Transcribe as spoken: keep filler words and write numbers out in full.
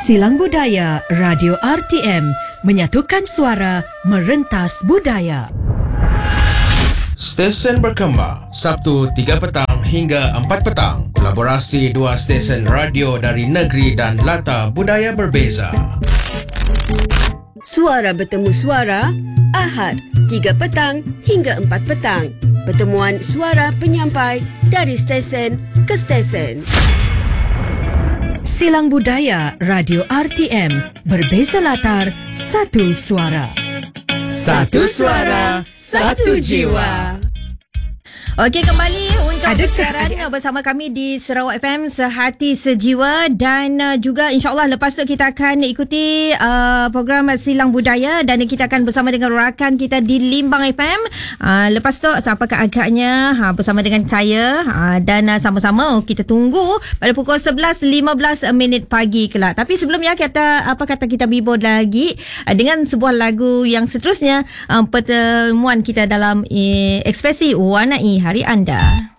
Silang Budaya Radio R T M menyatukan suara merentas budaya. Stesen berkembang Sabtu tiga petang hingga empat petang. Kolaborasi dua stesen radio dari negeri dan latar budaya berbeza. Suara bertemu suara Ahad tiga petang hingga empat petang. Pertemuan suara penyampai dari stesen ke stesen. Silang Budaya Radio R T M, berbeza latar, satu suara. Satu suara, satu jiwa. Okey, kembali untuk Ada bersiaran ada. bersama kami di Sarawak F M Sehati Sejiwa, dan uh, juga insyaAllah lepas tu kita akan ikuti uh, program Silang Budaya dan kita akan bersama dengan rakan kita di Limbang F M. Uh, lepas tu apakah agaknya uh, bersama dengan saya uh, dan uh, sama-sama kita tunggu pada pukul sebelas lima belas minit pagi kelak. Tapi sebelumnya kita apa kata kita bibur lagi uh, dengan sebuah lagu yang seterusnya, uh, pertemuan kita dalam uh, ekspresi warnai hari anda.